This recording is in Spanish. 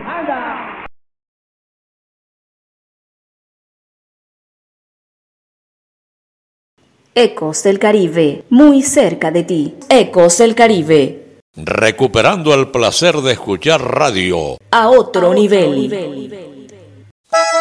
Ecos del Caribe, muy cerca de ti. Ecos del Caribe. Recuperando el placer de escuchar radio a otro nivel.